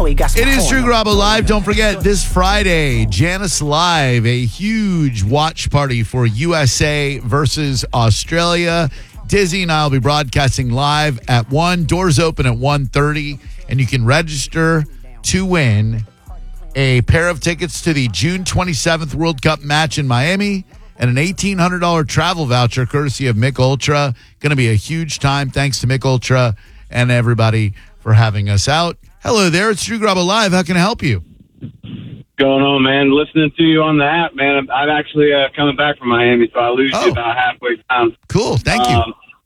he got some It is corn Drew on Garabo Live. Don't forget, this Friday, Janice Live, a huge watch party for USA versus Australia. Dizzy and I will be broadcasting live at 1. Doors open at 1:30, and you can register to win a pair of tickets to the June 27th World Cup match in Miami and an $1,800 travel voucher courtesy of Mick Ultra. Going to be a huge time. Thanks to Mick Ultra and everybody for having us out. Hello there. It's Drew Garabo Live. How can I help you? Going on, man? Listening to you on the app, man. I'm actually coming back from Miami, so I lose you about halfway down. Cool. Thank you.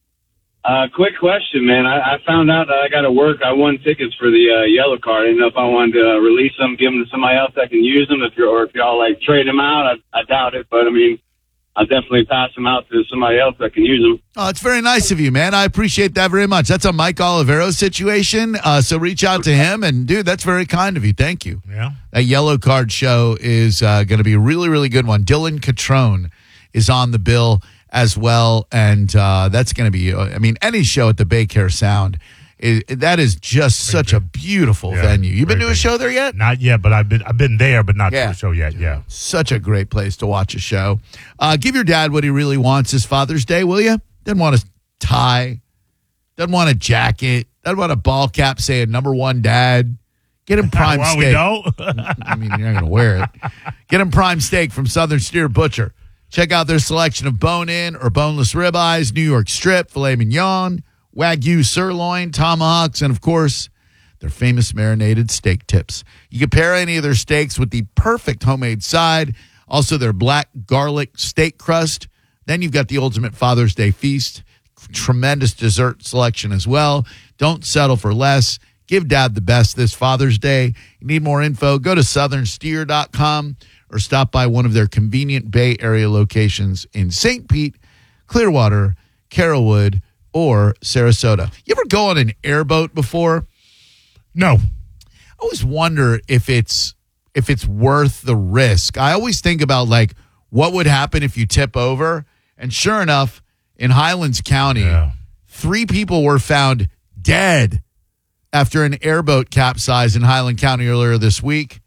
Quick question, man. I found out that I got to work. I won tickets for the yellow card. I didn't know if I wanted to release them, give them to somebody else that can use them. If y'all like trade them out, I doubt it. But I mean, I'll definitely pass them out to somebody else that can use them. Oh, it's very nice of you, man. I appreciate that very much. That's a Mike Olivero situation. So reach out to him. And, dude, that's very kind of you. Thank you. Yeah. That yellow card show is going to be a really, really good one. Dylan Catrone is on the bill as well. And that's going to be, any show at the Baycare Sound. That is just such a beautiful venue. You been to a show there yet? Not yet, but I've been there, but not to a show yet. Yeah, such a great place to watch a show. Give your dad what he really wants this Father's Day, will you? Doesn't want a tie, doesn't want a jacket, doesn't want a ball cap saying "number one dad." Get him prime steak. We don't. I mean, you're not gonna wear it. Get him prime steak from Southern Steer Butcher. Check out their selection of bone-in or boneless ribeyes, New York strip, filet mignon, Wagyu sirloin, tomahawks, and, of course, their famous marinated steak tips. You can pair any of their steaks with the perfect homemade side, also their black garlic steak crust. Then you've got the ultimate Father's Day feast, tremendous dessert selection as well. Don't settle for less. Give Dad the best this Father's Day. You need more info, go to southernsteer.com or stop by one of their convenient Bay Area locations in St. Pete, Clearwater, Carrollwood, or Sarasota. You ever go on an airboat before? No. I always wonder if it's worth the risk. I always think about, like, what would happen if you tip over? And sure enough, in Highlands County, 3 people were found dead after an airboat capsized in Highland County earlier this week.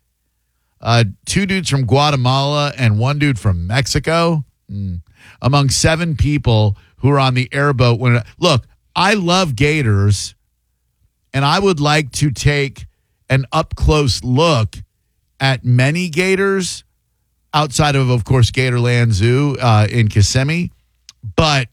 2 dudes from Guatemala and 1 dude from Mexico. Among 7 people who were on the airboat. Look, I love gators, and I would like to take an up-close look at many gators outside of course, Gatorland Zoo in Kissimmee. But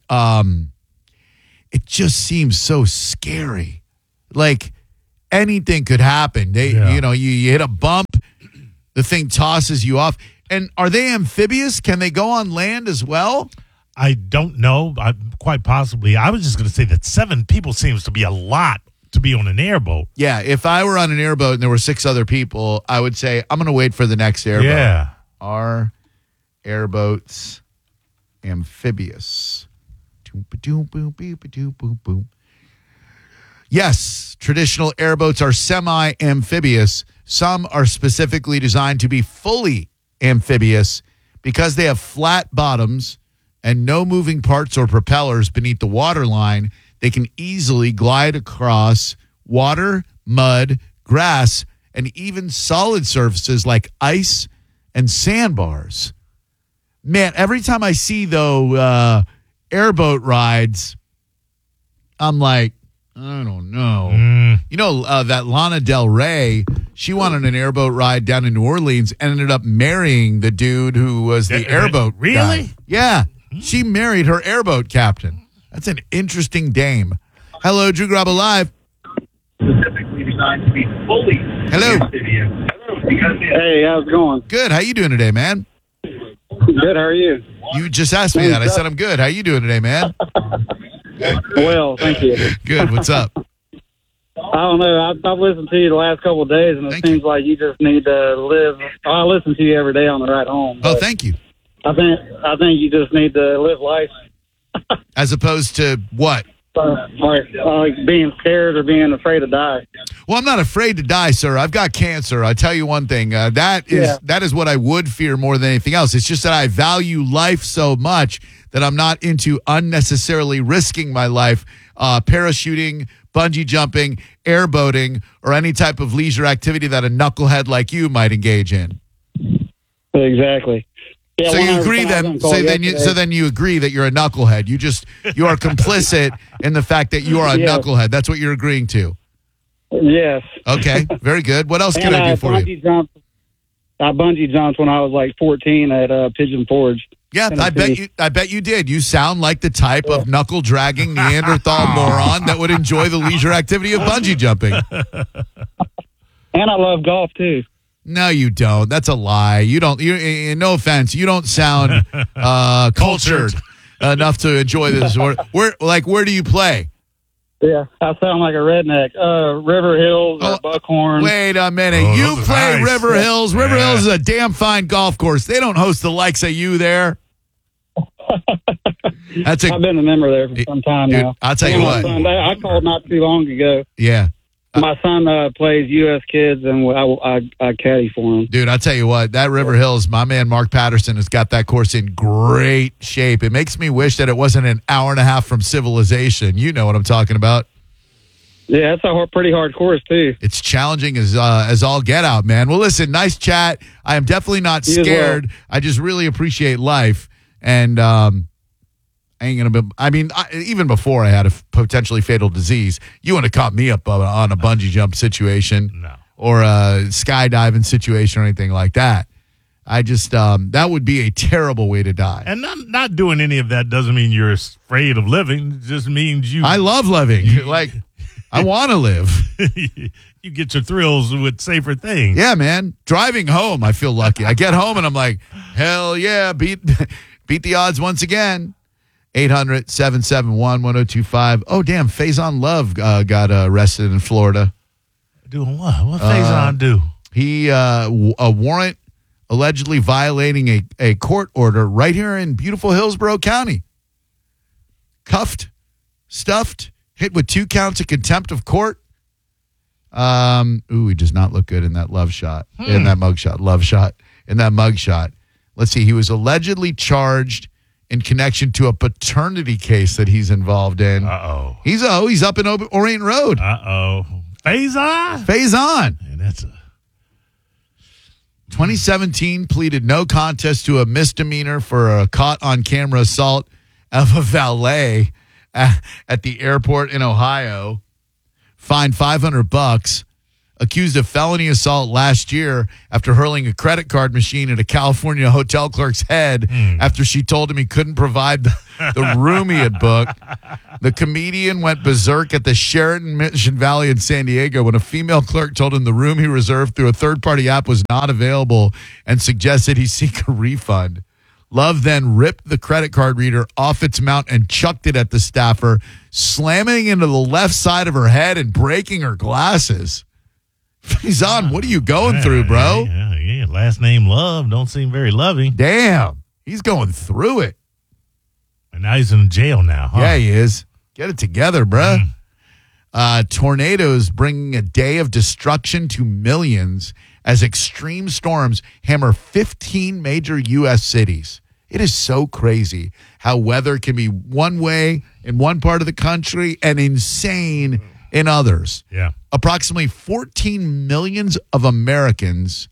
it just seems so scary. Like, anything could happen. You hit a bump, the thing tosses you off. And are they amphibious? Can they go on land as well? I don't know. Quite possibly. I was just going to say that 7 people seems to be a lot to be on an airboat. Yeah, if I were on an airboat and there were 6 other people, I would say, I'm going to wait for the next airboat. Yeah. Are airboats amphibious? Yes, traditional airboats are semi-amphibious. Some are specifically designed to be fully amphibious because they have flat bottoms and no moving parts or propellers beneath the waterline. They can easily glide across water, mud, grass, and even solid surfaces like ice and sandbars. Man, every time I see, though, airboat rides, I'm like, I don't know. You know, that Lana Del Rey, she went on an airboat ride down in New Orleans and ended up marrying the dude who was the airboat Really? guy. Yeah. She married her airboat captain. That's an interesting dame. Hello, Drew Garabo Live. Specifically designed to be fully Hello. amphibious. Hey, how's it going? Good. How you doing today, man? Good, how are you? You just asked me that. I said I'm good. How you doing today, man? Well, thank you. Good. What's up? I don't know. I've listened to you the last couple of days, and it seems like you just need to live. I listen to you every day on the ride home. Oh, thank you. I think you just need to live life. As opposed to what? Like being scared or being afraid to die. Well, I'm not afraid to die, sir. I've got cancer. I tell you one thing. That is what I would fear more than anything else. It's just that I value life so much that I'm not into unnecessarily risking my life, parachuting, bungee jumping, airboating, or any type of leisure activity that a knucklehead like you might engage in. Exactly. Yeah, so you agree then? So then you agree that you're a knucklehead. You are complicit in the fact that you are a knucklehead. That's what you're agreeing to. Yes. Okay. Very good. What else can I do for you? I bungee jumped when I was like 14 at Pigeon Forge. Yeah, I bet you did. You sound like the type of knuckle dragging Neanderthal moron that would enjoy the leisure activity of bungee jumping. And I love golf too. No, you don't. That's a lie. You don't. No offense. You don't sound cultured enough to enjoy this. Where do you play? Yeah, I sound like a redneck. River Hills or Buckhorn. Wait a minute. You play nice. River Hills. River Hills is a damn fine golf course. They don't host the likes of you there. I've been a member there for some time now. I'll tell you what. I called not too long ago. Yeah. My son plays U.S. Kids, and I caddy for him. Dude, I'll tell you what. That River Hills, my man Mark Patterson has got that course in great shape. It makes me wish that it wasn't an hour and a half from civilization. You know what I'm talking about. Yeah, it's a pretty hard course, too. It's challenging as all get out, man. Well, listen, nice chat. I am definitely not scared. Well. I just really appreciate life. And even before I had a potentially fatal disease, you wouldn't have caught me up on a bungee jump situation or a skydiving situation or anything like that. I just, that would be a terrible way to die. And not doing any of that doesn't mean you're afraid of living. It just means I love living. I want to live. You get your thrills with safer things. Yeah, man. Driving home, I feel lucky. I get home and I'm like, hell yeah, beat the odds once again. 800-771-1025. Oh, damn. Faison Love got arrested in Florida. Doing what? What Faison do? He, a warrant allegedly violating a court order right here in beautiful Hillsborough County. Cuffed, stuffed, hit with 2 counts of contempt of court. He does not look good in that love shot. In that mug shot. Love shot. In that mug shot. Let's see. He was allegedly charged in connection to a paternity case that he's involved in. Uh-oh. He's up in Orient Road. Uh-oh. Faison. Man, that's 2017 pleaded no contest to a misdemeanor for a caught-on-camera assault of a valet at the airport in Ohio. Fined $500. Accused of felony assault last year after hurling a credit card machine at a California hotel clerk's head after she told him he couldn't provide the room he had booked. The comedian went berserk at the Sheraton Mission Valley in San Diego when a female clerk told him the room he reserved through a third-party app was not available and suggested he seek a refund. Love then ripped the credit card reader off its mount and chucked it at the staffer, slamming into the left side of her head and breaking her glasses. Faison, what are you going through, bro? Yeah. Last name Love don't seem very loving. Damn. He's going through it. And now he's in jail now, huh? Yeah, he is. Get it together, bro. Tornadoes bringing a day of destruction to millions as extreme storms hammer 15 major U.S. cities. It is so crazy how weather can be one way in one part of the country and insane in others. Yeah. Approximately 14 million Americans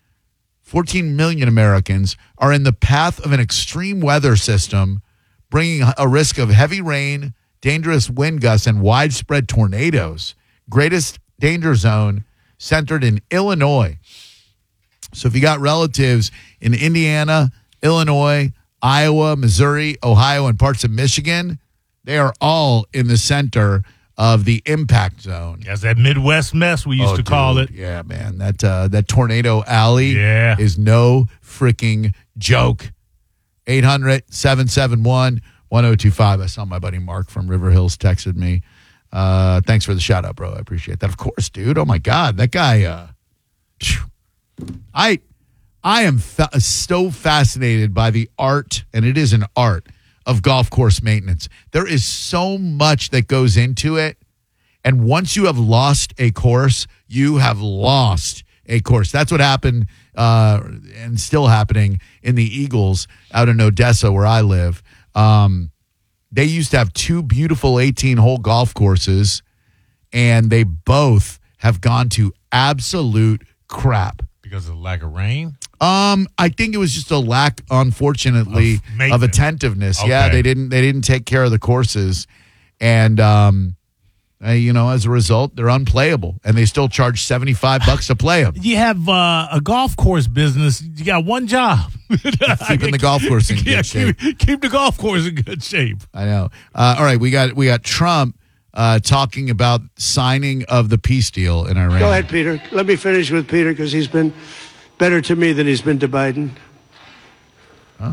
are in the path of an extreme weather system, bringing a risk of heavy rain, dangerous wind gusts, and widespread tornadoes. Greatest danger zone centered in Illinois. So if you got relatives in Indiana, Illinois, Iowa, Missouri, Ohio, and parts of Michigan, they are all in the center of the impact zone. That's that Midwest mess we used to call it. Yeah, man. That tornado alley is no freaking joke. 800-771-1025. I saw my buddy Mark from River Hills texted me. Thanks for the shout out, bro. I appreciate that. Of course, dude. Oh my God. That guy, I am so fascinated by the art, and it is an art, of golf course maintenance. There is so much that goes into it. And once you have lost a course, you have lost a course. That's what happened and still happening in the Eagles out in Odessa where I live. They used to have 2 beautiful 18-hole golf courses, and they both have gone to absolute crap. Because of the lack of rain? I think it was just a lack, unfortunately, of attentiveness. Okay. Yeah, they didn't take care of the courses, and as a result, they're unplayable, and they still charge $75 to play them. You have a golf course business. You got one job: keeping the golf course in good shape. Keep the golf course in good shape. I know. All right, we got Trump talking about signing of the peace deal in Iran. Go ahead, Peter. Let me finish with Peter because he's been better to me than he's been to Biden. Huh?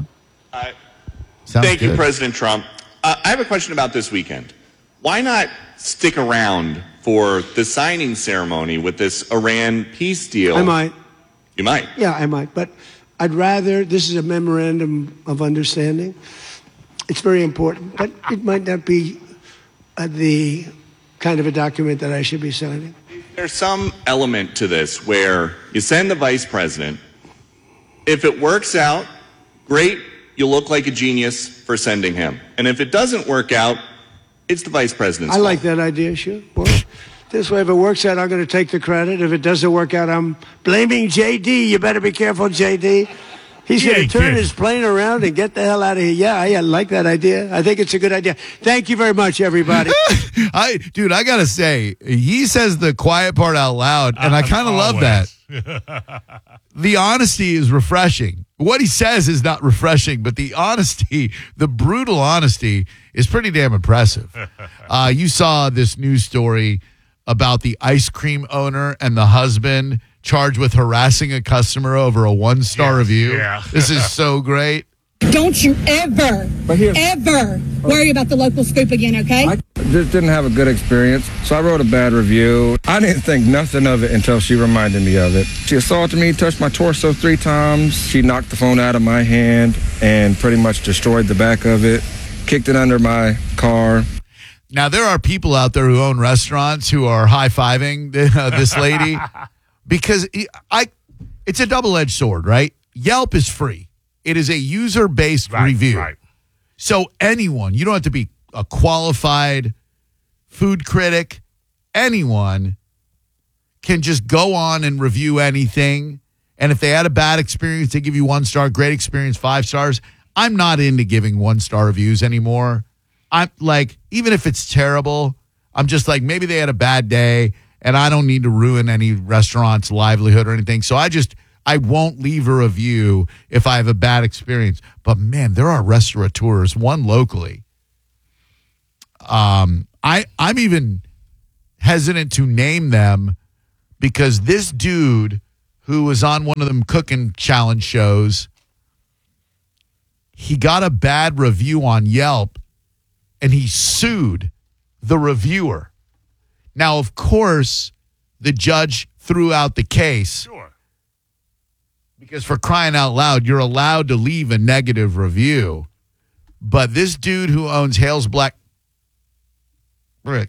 Thank you, President Trump. I have a question about this weekend. Why not stick around for the signing ceremony with this Iran peace deal? I might. You might? Yeah, I might. But I'd rather, this is a memorandum of understanding. It's very important, but it might not be the kind of a document that I should be signing. There's some element to this where you send the vice president. If it works out, great, you'll look like a genius for sending him. And if it doesn't work out, it's the vice president's I fault. like that idea, sure. Well, this way, if it works out, I'm going to take the credit. If it doesn't work out, I'm blaming J.D. You better be careful, J.D. He's going to turn his plane around and get the hell out of here. Yeah, I like that idea. I think it's a good idea. Thank you very much, everybody. I got to say, he says the quiet part out loud, and I kind of love that. The honesty is refreshing. What he says is not refreshing, but the honesty, the brutal honesty, is pretty damn impressive. You saw this news story about the ice cream owner and the husband charged with harassing a customer over a 1-star review. Yeah. This is so great. Don't you ever worry about the local scoop again, okay? I just didn't have a good experience, so I wrote a bad review. I didn't think nothing of it until she reminded me of it. She assaulted me, touched my torso 3 times. She knocked the phone out of my hand and pretty much destroyed the back of it, kicked it under my car. Now, there are people out there who own restaurants who are high-fiving this lady because it's a double-edged sword, right? Yelp is free. It is a user-based review. Right. So anyone, you don't have to be a qualified food critic. Anyone can just go on and review anything. And if they had a bad experience, they give you 1 star, great experience, 5 stars. I'm not into giving 1-star reviews anymore. I'm like, even if it's terrible, I'm just like, maybe they had a bad day and I don't need to ruin any restaurant's livelihood or anything. So I won't leave a review if I have a bad experience. But man, there are restaurateurs, one locally. I'm even hesitant to name them because this dude who was on one of them cooking challenge shows, he got a bad review on Yelp and he sued the reviewer. Now, of course, the judge threw out the case. Sure. Because for crying out loud, you're allowed to leave a negative review. But this dude who owns Hales Black Brick,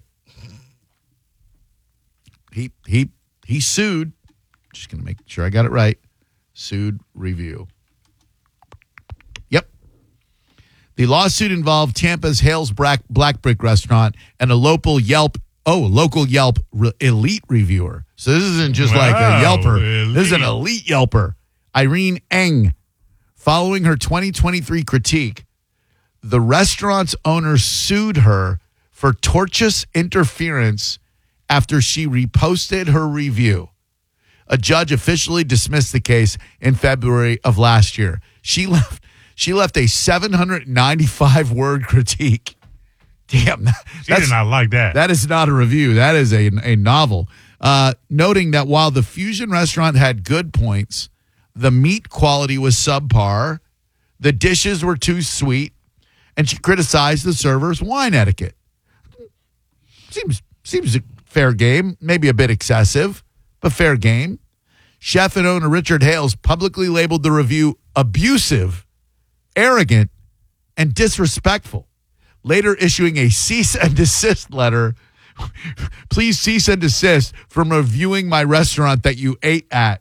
he sued. Just going to make sure I got it right. Sued review. Yep. The lawsuit involved Tampa's Hales Black Brick restaurant and a local Yelp elite reviewer. So this isn't just like a Yelper. Elite. This is an elite Yelper. Irene Eng. Following her 2023 critique, the restaurant's owner sued her for tortious interference after she reposted her review. A judge officially dismissed the case in February of last year. She left a 795-word critique. Damn. She did not like that. That is not a review. That is a novel. Noting that while the Fusion restaurant had good points, the meat quality was subpar, the dishes were too sweet, and she criticized the server's wine etiquette. Seems a fair game, maybe a bit excessive, but fair game. Chef and owner Richard Hales publicly labeled the review abusive, arrogant, and disrespectful, later issuing a cease and desist letter. Please cease and desist from reviewing my restaurant that you ate at.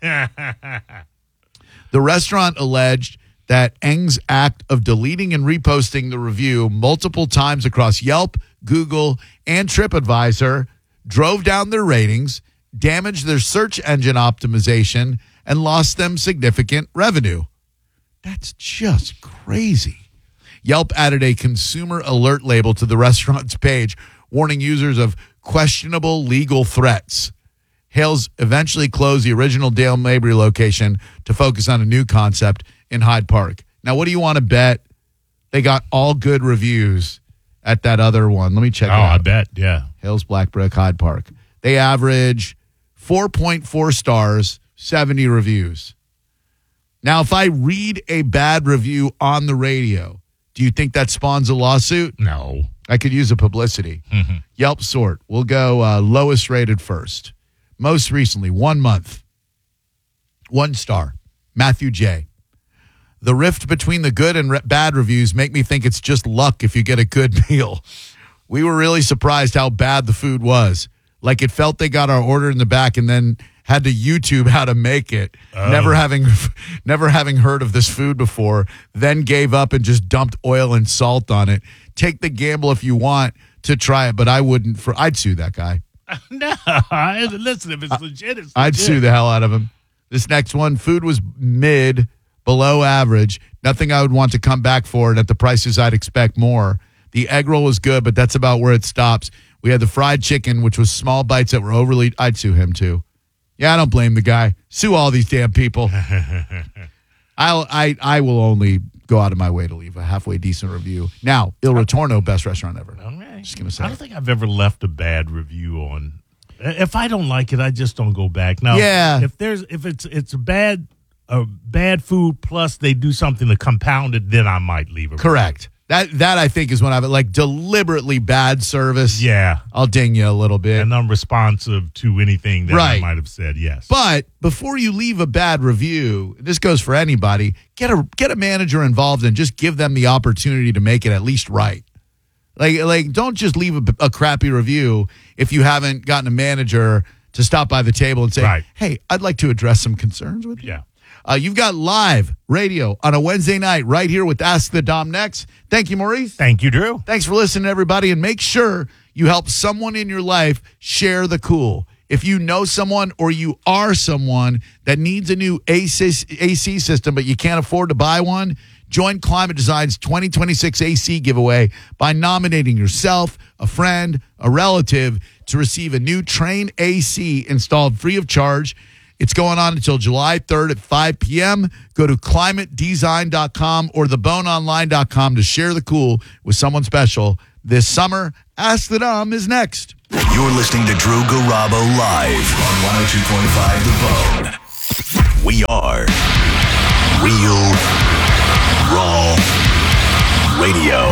The restaurant alleged that Eng's act of deleting and reposting the review multiple times across Yelp, Google, and TripAdvisor drove down their ratings, damaged their search engine optimization, and lost them significant revenue. That's just crazy. Yelp added a consumer alert label to the restaurant's page, warning users of questionable legal threats. Hales eventually closed the original Dale Mabry location to focus on a new concept in Hyde Park. Now, what do you want to bet? They got all good reviews at that other one. Let me check it out. I bet, yeah. Hales Black Brick, Hyde Park. They average 4.4 stars, 70 reviews. Now, if I read a bad review on the radio, do you think that spawns a lawsuit? No. I could use a publicity. Mm-hmm. Yelp sort. We'll go lowest rated first. Most recently, 1 month. 1 star. Matthew J. The rift between the good and bad reviews make me think it's just luck if you get a good meal. We were really surprised how bad the food was. Like it felt they got our order in the back and then had to YouTube how to make it. Oh. Never having heard of this food before, then gave up and just dumped oil and salt on it. Take the gamble if you want to try it, but I wouldn't. I'd sue that guy. No, listen, if it's legit, it's legit. I'd sue the hell out of him. This next one, food was below average. Nothing I would want to come back for, and at the prices I'd expect more. The egg roll was good, but that's about where it stops. We had the fried chicken, which was small bites that were overly. I'd sue him too. Yeah, I don't blame the guy. Sue all these damn people. I will only go out of my way to leave a halfway decent review. Now, Il Ritorno, best restaurant ever. All right. Just gonna say. I don't think I've ever left a bad review on. If I don't like it, I just don't go back. Now, yeah. If it's a bad food plus they do something to compound it, then I might leave it. Correct. That I think is when I've like deliberately bad service. Yeah. I'll ding you a little bit. And unresponsive to anything that Right. I might have said, yes. But before you leave a bad review, this goes for anybody, get a manager involved and just give them the opportunity to make it at least right. Like don't just leave a crappy review if you haven't gotten a manager to stop by the table and say, Right. hey, I'd like to address some concerns with you. Yeah. You've got live radio on a Wednesday night right here with Ask the Dom next. Thank you, Maurice. Thank you, Drew. Thanks for listening, everybody, and make sure you help someone in your life share the cool. If you know someone or you are someone that needs a new AC system but you can't afford to buy one, join Climate Design's 2026 AC giveaway by nominating yourself, a friend, a relative to receive a new Trane AC installed free of charge. It's going on until July 3rd at 5 p.m. Go to climatedesign.com or theboneonline.com to share the cool with someone special this summer. Ask the Dom is next. You're listening to Drew Garabo live on 102.5 The Bone. We are Real Raw Radio.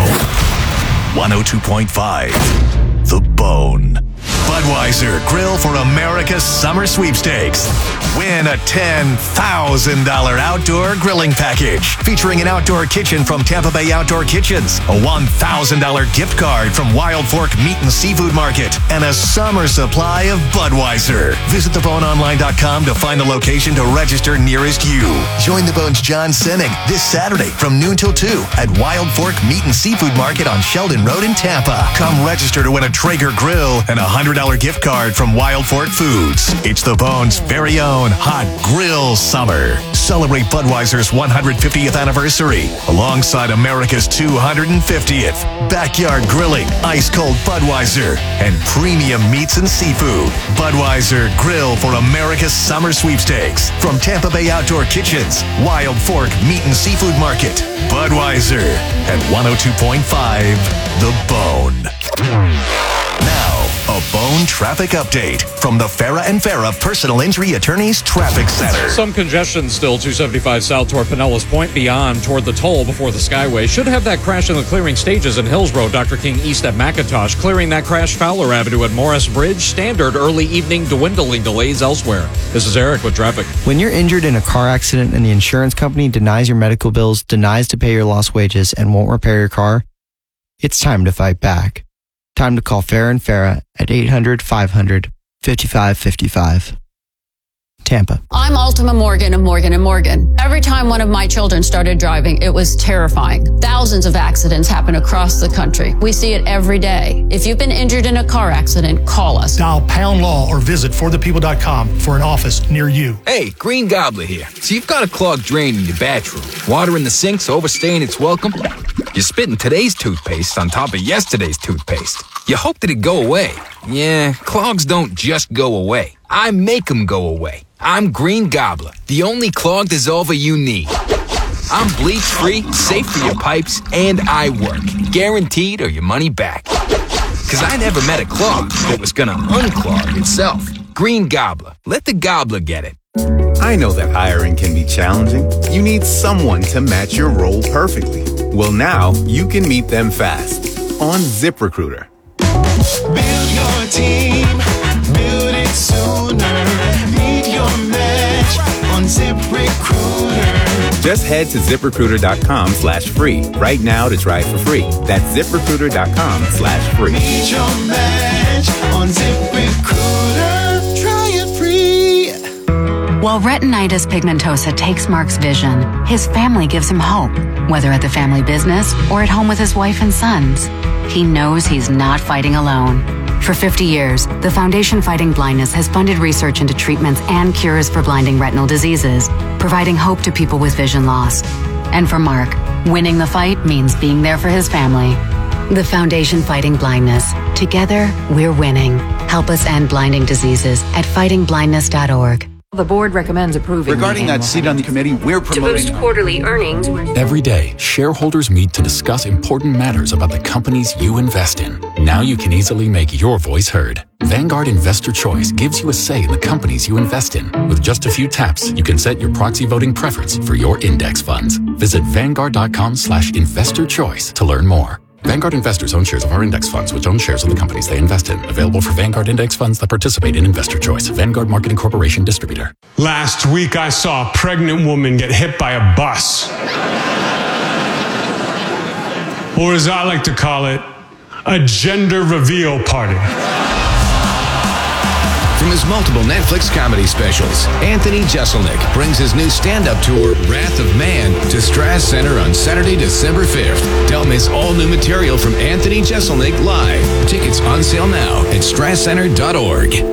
102.5 The Bone. Budweiser Grill for America's Summer Sweepstakes. Win a $10,000 outdoor grilling package featuring an outdoor kitchen from Tampa Bay Outdoor Kitchens, a $1,000 gift card from Wild Fork Meat and Seafood Market, and a summer supply of Budweiser. Visit theboneonline.com to find a location to register nearest you. Join the Bone's John Sinning this Saturday from noon till 2 at Wild Fork Meat and Seafood Market on Sheldon Road in Tampa. Come register to win a Traeger grill and a $100 gift card from Wild Fork Foods. It's the Bone's very own Hot Grill Summer. Celebrate Budweiser's 150th anniversary alongside America's 250th. Backyard grilling, ice-cold Budweiser, and premium meats and seafood. Budweiser Grill for America's Summer Sweepstakes from Tampa Bay Outdoor Kitchens, Wild Fork Meat and Seafood Market. Budweiser at 102.5 The Bone. Now, a Bone traffic update from the Farah and Farah Personal Injury Attorneys Traffic Center. Some congestion still 275 south toward Pinellas Point, beyond toward the toll before the Skyway. Should have that crash in the clearing stages in Hills Road, Dr. King east at McIntosh. Clearing that crash Fowler Avenue at Morris Bridge. Standard early evening dwindling delays elsewhere. This is Eric with traffic. When you're injured in a car accident and the insurance company denies your medical bills, denies to pay your lost wages, and won't repair your car, it's time to fight back. Time to call Farah and Farah at 800-500-5555. Tampa. I'm Ultima Morgan of Morgan & Morgan. Every time one of my children started driving, it was terrifying. Thousands of accidents happen across the country. We see it every day. If you've been injured in a car accident, call us. Dial pound law or visit forthepeople.com for an office near you. Hey, Green Gobbler here. So you've got a clogged drain in your bathroom. Water in the sink's overstaying its welcome. You're spitting today's toothpaste on top of yesterday's toothpaste. You hope that it go away. Yeah, clogs don't just go away. I make them go away. I'm Green Gobbler, the only clog dissolver you need. I'm bleach-free, safe for your pipes, and I work. Guaranteed or your money back. Because I never met a clog that was going to unclog itself. Green Gobbler. Let the gobbler get it. I know that hiring can be challenging. You need someone to match your role perfectly. Well, now you can meet them fast on ZipRecruiter. Build your team, build it sooner. Meet your match on ZipRecruiter. Just head to ZipRecruiter.com/free right now to try it for free. That's ZipRecruiter.com/free. Meet your match on ZipRecruiter. Try it free. While retinitis pigmentosa takes Mark's vision, his family gives him hope, whether at the family business or at home with his wife and sons. He knows he's not fighting alone. For 50 years, the Foundation Fighting Blindness has funded research into treatments and cures for blinding retinal diseases, providing hope to people with vision loss. And for Mark, winning the fight means being there for his family. The Foundation Fighting Blindness. Together, we're winning. Help us end blinding diseases at fightingblindness.org. The board recommends approving. Regarding that seat on the committee, we're promoting. To boost quarterly earnings. Every day, shareholders meet to discuss important matters about the companies you invest in. Now you can easily make your voice heard. Vanguard Investor Choice gives you a say in the companies you invest in. With just a few taps, you can set your proxy voting preference for your index funds. Visit Vanguard.com/investorchoice to learn more. Vanguard investors own shares of our index funds, which own shares of the companies they invest in. Available for Vanguard index funds that participate in Investor Choice. Vanguard Marketing Corporation distributor. Last week, I saw a pregnant woman get hit by a bus. Or as I like to call it, a gender reveal party. From his multiple Netflix comedy specials, Anthony Jeselnik brings his new stand-up tour, Wrath of Man, to Strass Center on Saturday, December 5th. Don't miss all new material from Anthony Jeselnik live. Tickets on sale now at strasscenter.org.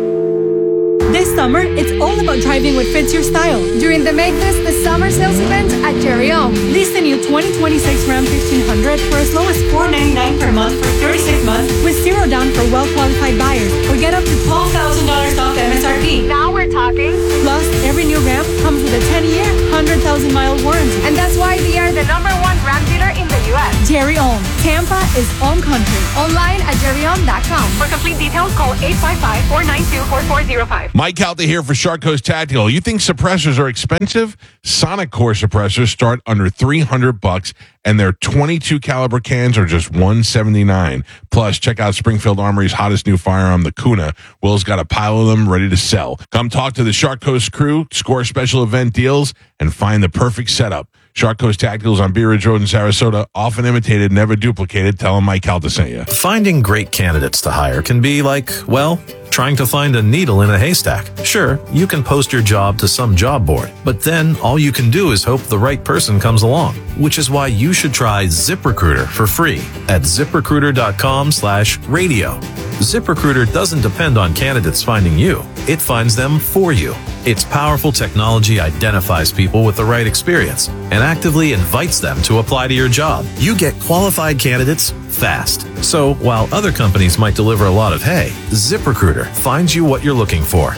This summer, it's all about driving what fits your style. During the Make This the Summer sales event at Jerry O. Lease the new 2026 Ram 1500 for as low as $499 per month for 36 months with zero down for well-qualified buyers, or get up to $12,000 off MSRP. Now we're talking. Plus, every new Ram comes with a 10-year, 100,000-mile warranty. And that's why we are the #1 Ram dealer in the U.S. Jerry Ohm. Tampa is home country. Online at jerryohm.com. For complete details, call 855-492-4405. Mike Calta here for Shark Coast Tactical. You think suppressors are expensive? Sonic Core suppressors start under $300, and their 22 caliber cans are just $179. Plus, check out Springfield Armory's hottest new firearm, the Kuna. Will's got a pile of them ready to sell. Come talk to the Shark Coast crew, score special event deals, and find the perfect setup. Shark Coast Tacticals on Bee Ridge Road in Sarasota, often imitated, never duplicated. Tell them Mike Calta sent you. Finding great candidates to hire can be like, well, trying to find a needle in a haystack. Sure, you can post your job to some job board, but then all you can do is hope the right person comes along, which is why you should try ZipRecruiter for free at ZipRecruiter.com/radio. ZipRecruiter doesn't depend on candidates finding you. It finds them for you. Its powerful technology identifies people with the right experience and actively invites them to apply to your job. You get qualified candidates fast. So while other companies might deliver a lot of hay, ZipRecruiter finds you what you're looking for.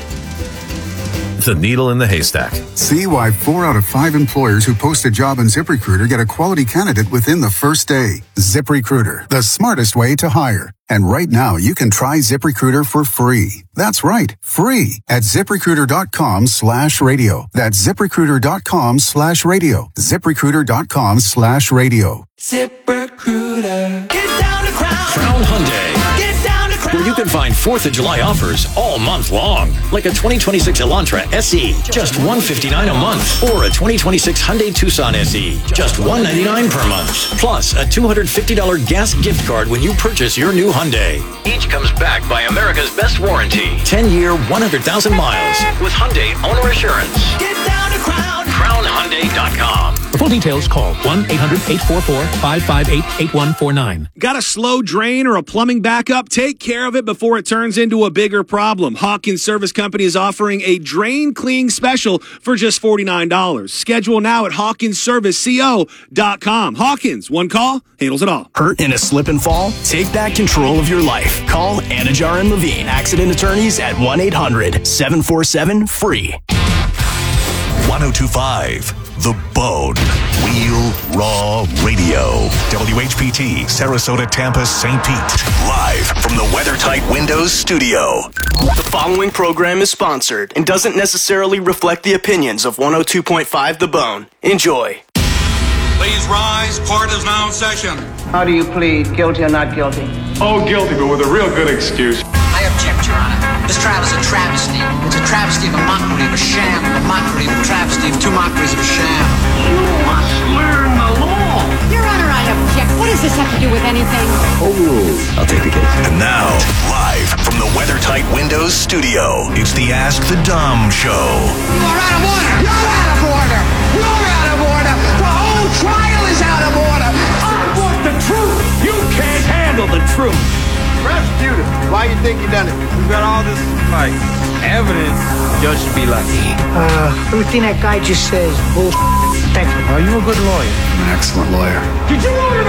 The needle in the haystack. See why 4 out of 5 employers who post a job on ZipRecruiter get a quality candidate within the first day. ZipRecruiter, the smartest way to hire. And right now, you can try ZipRecruiter for free. That's right, free at ZipRecruiter.com/radio. That's ZipRecruiter.com/radio. ZipRecruiter.com/radio. ZipRecruiter. Get down to Crown. Crown Hyundai. Get down to Crown. where you can find 4th of July offers all month long. Like a 2026 Elantra SE, just $159 a month. Or a 2026 Hyundai Tucson SE, just $199 per month. Plus a $250 gas gift card when you purchase your new Hyundai. Each comes backed by America's best warranty. 10-year, 100,000 miles with Hyundai Owner Assurance. Get down to Crown. CrownHyundai.com. For full details, call 1-800-844-558-8149. Got a slow drain or a plumbing backup? Take care of it before it turns into a bigger problem. Hawkins Service Company is offering a drain cleaning special for just $49. Schedule now at HawkinsServiceCO.com. Hawkins, one call, handles it all. Hurt in a slip and fall? Take back control of your life. Call Anajar and Levine, accident attorneys at 1-800-747-FREE. 1025 The Bone. Real Raw Radio. WHPT, Sarasota, Tampa, St. Pete. Live from the WeatherTight Windows studio. The following program is sponsored and doesn't necessarily reflect the opinions of 102.5 The Bone. Enjoy. Please rise. Court is now in session. How do you plead, guilty or not guilty? Oh, guilty, but with a real good excuse. I object, Your Honor. This trial is a travesty. It's a travesty of a mockery of a sham, a mockery of a travesty of two mockeries of a sham. You must learn the law. Your Honor, I object. What does this have to do with anything? I'll take the case. And now, live from the WeatherTight Windows studio, it's the Ask the Dom Show. You are out of order. You're out of order. You're out of order. The whole trial is out of order. I want the truth. You can't handle the truth. Prosecutor, why you think you done it? We got all this, like, evidence. Judge should be lucky. Everything that guy just says, bullshit. Thank you. Are you a good lawyer? An excellent lawyer. Did you order